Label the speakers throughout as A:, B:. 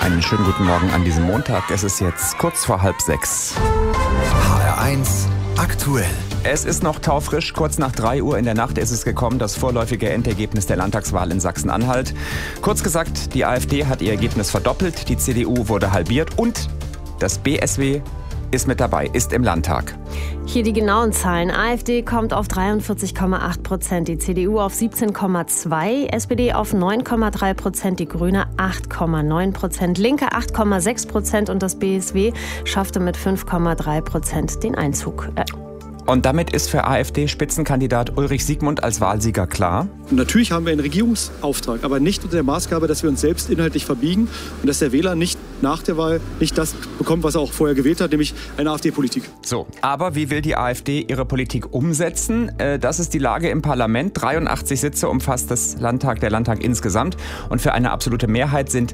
A: Einen schönen guten Morgen an diesem Montag. Es ist jetzt kurz vor 5:30.
B: HR1 aktuell.
A: Es ist noch taufrisch. Kurz nach 3 Uhr in der Nacht ist es gekommen, das vorläufige Endergebnis der Landtagswahl in Sachsen-Anhalt. Kurz gesagt, die AfD hat ihr Ergebnis verdoppelt, die CDU wurde halbiert und das BSW ist mit dabei, ist im Landtag.
C: Hier die genauen Zahlen. AfD kommt auf 43,8%, die CDU auf 17,2%, SPD auf 9,3%, die Grüne 8,9%, Linke 8,6% und das BSW schaffte mit 5,3% den Einzug.
A: Und damit ist für AfD-Spitzenkandidat Ulrich Siegmund als Wahlsieger klar.
D: Und natürlich haben wir einen Regierungsauftrag, aber nicht unter der Maßgabe, dass wir uns selbst inhaltlich verbiegen und dass der Wähler nicht nach der Wahl nicht das bekommt, was er auch vorher gewählt hat, nämlich eine AfD-Politik.
A: So, aber wie will die AfD ihre Politik umsetzen? Das ist die Lage im Parlament. 83 Sitze umfasst der Landtag insgesamt. Und für eine absolute Mehrheit sind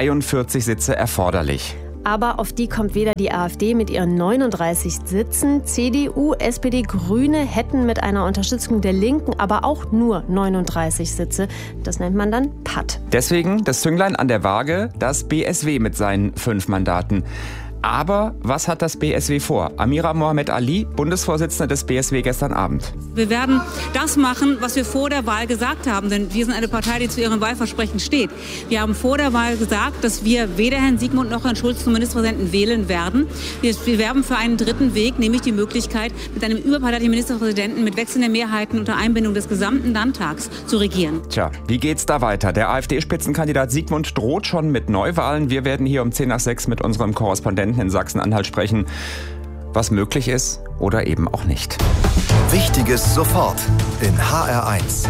A: 42 Sitze erforderlich.
C: Aber auf die kommt weder die AfD mit ihren 39 Sitzen. CDU, SPD, Grüne hätten mit einer Unterstützung der Linken aber auch nur 39 Sitze. Das nennt man dann Patt.
A: Deswegen das Zünglein an der Waage, das BSW mit seinen 5 Mandaten. Aber was hat das BSW vor? Amira Mohamed Ali, Bundesvorsitzende des BSW gestern Abend.
E: Wir werden das machen, was wir vor der Wahl gesagt haben, denn wir sind eine Partei, die zu ihrem Wahlversprechen steht. Wir haben vor der Wahl gesagt, dass wir weder Herrn Siegmund noch Herrn Schulz zum Ministerpräsidenten wählen werden. Wir werben für einen dritten Weg, nämlich die Möglichkeit, mit einem überparteilichen Ministerpräsidenten mit wechselnden Mehrheiten unter Einbindung des gesamten Landtags zu regieren.
A: Tja, wie geht's da weiter? Der AfD-Spitzenkandidat Siegmund droht schon mit Neuwahlen. Wir werden hier um 5:10 mit unserem Korrespondenten in Sachsen-Anhalt sprechen, was möglich ist oder eben auch nicht.
B: Wichtiges sofort in HR1.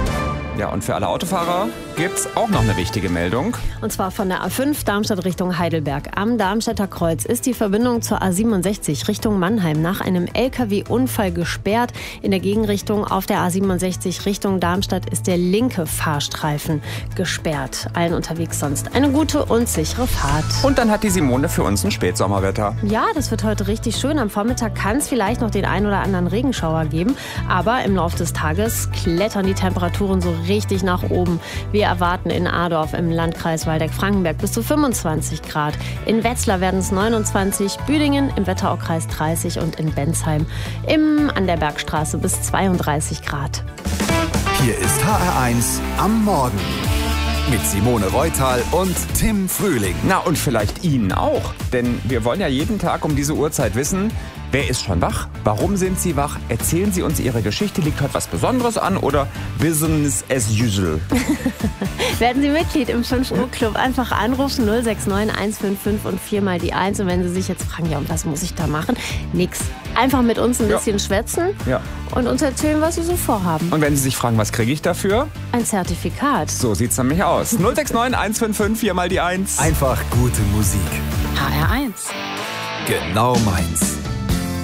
A: Ja, und für alle Autofahrer gibt's auch noch eine wichtige Meldung.
C: Und zwar von der A5 Darmstadt Richtung Heidelberg. Am Darmstädter Kreuz ist die Verbindung zur A67 Richtung Mannheim nach einem LKW-Unfall gesperrt. In der Gegenrichtung auf der A67 Richtung Darmstadt ist der linke Fahrstreifen gesperrt. Allen unterwegs sonst eine gute und sichere Fahrt.
A: Und dann hat die Simone für uns ein Spätsommerwetter.
C: Ja, das wird heute richtig schön. Am Vormittag kann es vielleicht noch den ein oder anderen Regenschauer geben. Aber im Laufe des Tages klettern die Temperaturen so richtig nach oben. Wir erwarten in Adorf im Landkreis Waldeck-Frankenberg bis zu 25 Grad. In Wetzlar werden es 29, Büdingen im Wetteraukreis 30 und in Bensheim an der Bergstraße bis 32 Grad.
B: Hier ist HR1 am Morgen mit Simone Reutal und Tim Frühling.
A: Na, und vielleicht Ihnen auch. Denn wir wollen ja jeden Tag um diese Uhrzeit wissen, wer ist schon wach? Warum sind Sie wach? Erzählen Sie uns Ihre Geschichte. Liegt heute was Besonderes an oder Business as usual?
C: Werden Sie Mitglied im 5-Uhr-Club. Einfach anrufen 069 155 und 4 mal die 1. Und wenn Sie sich jetzt fragen, ja, und was muss ich da machen? Nix. Einfach mit uns ein bisschen schwätzen und uns erzählen, was Sie so vorhaben.
A: Und wenn Sie sich fragen, was kriege ich dafür?
C: Ein Zertifikat.
A: So sieht's nämlich aus. 069 155 4 mal die 1.
B: Einfach gute Musik.
C: HR1.
B: Genau meins.